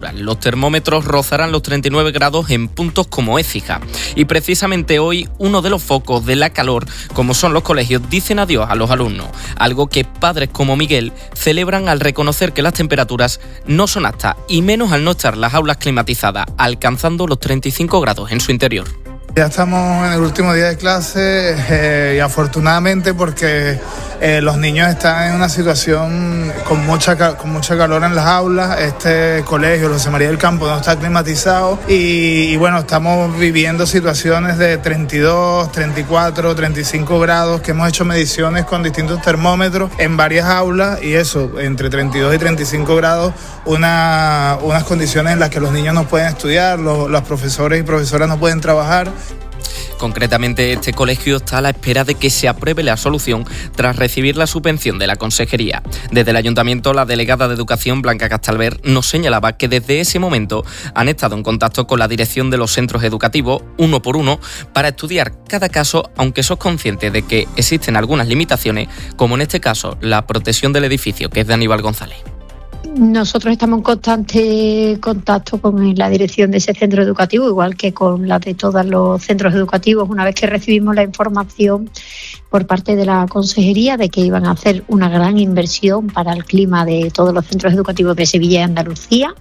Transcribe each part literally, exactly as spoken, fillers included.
horas. Los termómetros rozarán los treinta y nueve grados en puntos como Écija. Y precisamente hoy uno de los focos de la calor, como son los colegios, dicen adiós a los alumnos. Algo que padres como Miguel celebran al reconocer que las temperaturas no son aptas, y menos al no estar las aulas climatizadas, alcanzando los treinta y cinco grados en su interior. Ya estamos en el último día de clase eh, y afortunadamente porque eh, los niños están en una situación con mucha con mucha calor en las aulas. Este colegio, José María del Campo, no está climatizado y, y bueno, estamos viviendo situaciones de treinta y dos, treinta y cuatro, treinta y cinco grados, que hemos hecho mediciones con distintos termómetros en varias aulas y eso, entre treinta y dos y treinta y cinco grados, una, unas condiciones en las que los niños no pueden estudiar, los, los profesores y profesoras no pueden trabajar. Concretamente, este colegio está a la espera de que se apruebe la solución tras recibir la subvención de la Consejería. Desde el Ayuntamiento, la delegada de Educación, Blanca Castalver, nos señalaba que desde ese momento han estado en contacto con la dirección de los centros educativos, uno por uno, para estudiar cada caso, aunque son conscientes de que existen algunas limitaciones, como en este caso la protección del edificio, que es de Aníbal González. Nosotros estamos en constante contacto con la dirección de ese centro educativo, igual que con la de todos los centros educativos. Una vez que recibimos la información por parte de la Consejería de que iban a hacer una gran inversión para el clima de todos los centros educativos de Sevilla y Andalucía,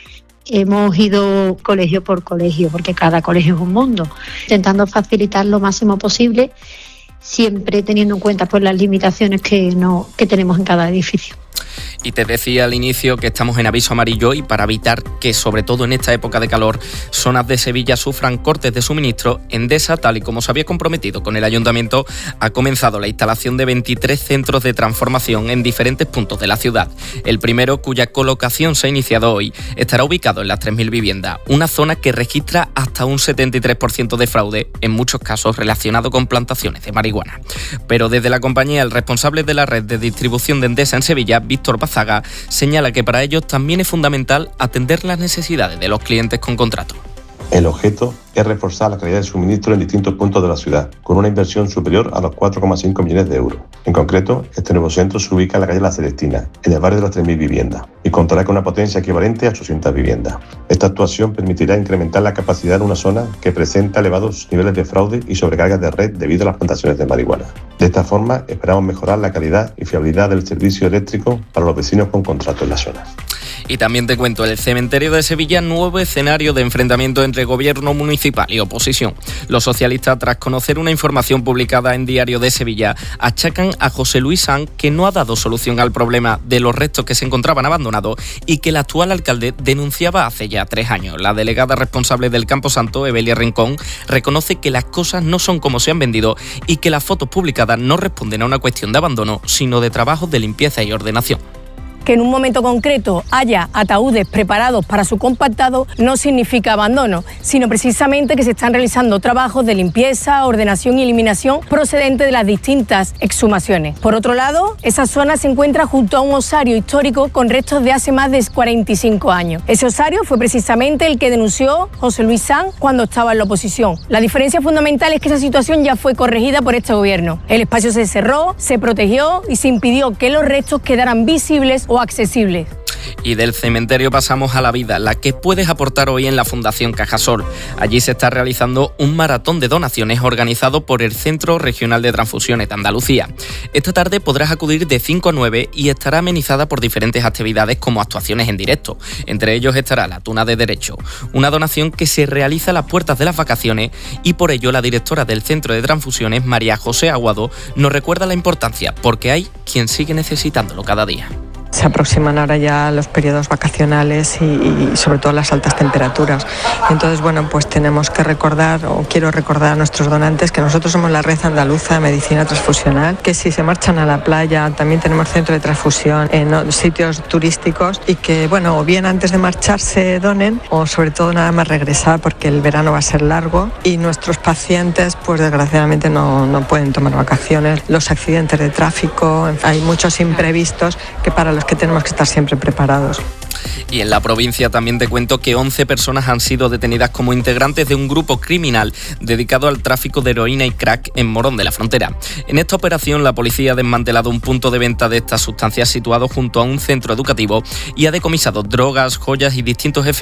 hemos ido colegio por colegio, porque cada colegio es un mundo, intentando facilitar lo máximo posible, siempre teniendo en cuenta pues las limitaciones que, no, que tenemos en cada edificio. Y te decía al inicio que estamos en aviso amarillo y para evitar que, sobre todo en esta época de calor, zonas de Sevilla sufran cortes de suministro, Endesa, tal y como se había comprometido con el Ayuntamiento, ha comenzado la instalación de veintitrés centros de transformación en diferentes puntos de la ciudad. El primero, cuya colocación se ha iniciado hoy, estará ubicado en las tres mil viviendas, una zona que registra hasta un setenta y tres por ciento de fraude, en muchos casos relacionado con plantaciones de marihuana. Pero desde la compañía, el responsable de la red de distribución de Endesa en Sevilla, Víctor Bazaga, señala que para ellos también es fundamental atender las necesidades de los clientes con contrato. El objeto es reforzar la calidad de suministro en distintos puntos de la ciudad, con una inversión superior a los cuatro coma cinco millones de euros. En concreto, este nuevo centro se ubica en la calle La Celestina, en el barrio de las tres mil viviendas, y contará con una potencia equivalente a ochocientas viviendas. Esta actuación permitirá incrementar la capacidad en una zona que presenta elevados niveles de fraude y sobrecargas de red debido a las plantaciones de marihuana. De esta forma, esperamos mejorar la calidad y fiabilidad del servicio eléctrico para los vecinos con contrato en la zona. Y también te cuento, el cementerio de Sevilla, nuevo escenario de enfrentamiento entre gobierno municipal y oposición. Los socialistas, tras conocer una información publicada en Diario de Sevilla, achacan a José Luis Sanz que no ha dado solución al problema de los restos que se encontraban abandonados y que el actual alcalde denunciaba hace ya tres años. La delegada responsable del Campo Santo, Evelia Rincón, reconoce que las cosas no son como se han vendido y que las fotos publicadas no responden a una cuestión de abandono, sino de trabajos de limpieza y ordenación. Que en un momento concreto haya ataúdes preparados para su compactado no significa abandono, sino precisamente que se están realizando trabajos de limpieza, ordenación y eliminación procedente de las distintas exhumaciones. Por otro lado, esa zona se encuentra junto a un osario histórico con restos de hace más de cuarenta y cinco años. Ese osario fue precisamente el que denunció José Luis Sanz cuando estaba en la oposición. La diferencia fundamental es que esa situación ya fue corregida por este gobierno. El espacio se cerró, se protegió y se impidió que los restos quedaran visibles o accesibles. Y del cementerio pasamos a la vida, la que puedes aportar hoy en la Fundación Cajasol. Allí se está realizando un maratón de donaciones organizado por el Centro Regional de Transfusiones de Andalucía. Esta tarde podrás acudir de cinco a nueve y estará amenizada por diferentes actividades como actuaciones en directo. Entre ellos estará la Tuna de Derecho, una donación que se realiza a las puertas de las vacaciones y por ello la directora del Centro de Transfusiones, María José Aguado, nos recuerda la importancia porque hay quien sigue necesitándolo cada día. Se aproximan ahora ya los periodos vacacionales y, y sobre todo las altas temperaturas. Entonces, bueno, pues tenemos que recordar, o quiero recordar a nuestros donantes, que nosotros somos la Red Andaluza de Medicina Transfusional, que si se marchan a la playa, también tenemos centro de transfusión en sitios turísticos y que, bueno, o bien antes de marcharse donen o sobre todo nada más regresar porque el verano va a ser largo y nuestros pacientes, pues desgraciadamente no, no pueden tomar vacaciones. Los accidentes de tráfico, hay muchos imprevistos que para los que tenemos que estar siempre preparados. Y en la provincia también te cuento que once personas han sido detenidas como integrantes de un grupo criminal dedicado al tráfico de heroína y crack en Morón de la Frontera. En esta operación la policía ha desmantelado un punto de venta de estas sustancias situado junto a un centro educativo y ha decomisado drogas, joyas y distintos efectos